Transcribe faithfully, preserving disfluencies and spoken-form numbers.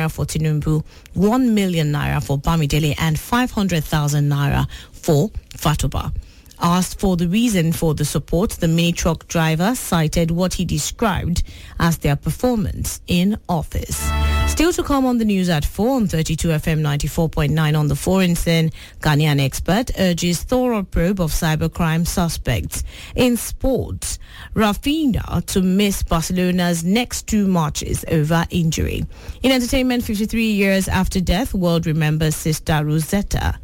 naira for Tinubu, one million naira for Bamidele, and five hundred thousand naira for Fatoba. Asked for the reason for the support, the mini truck driver cited what he described as their performance in office. Still to come on the news at four on thirty-two F M ninety-four point nine on the foreign scene, Ghanaian expert urges thorough probe of cybercrime suspects. In sports, Rafinha to miss Barcelona's next two matches over injury. In entertainment, fifty-three years after death, world remembers Sister Rosetta.